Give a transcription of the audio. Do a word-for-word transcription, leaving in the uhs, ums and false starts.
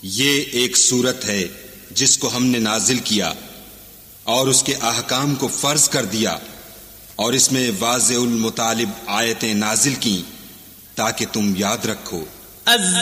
ये एक सूरत है जिसको हमने नाजिल किया और उसके अहकाम को फर्ज कर दिया और इसमें वाज़ेउल मुतालिब आयतें नाजिल की ताकि तुम याद रखो।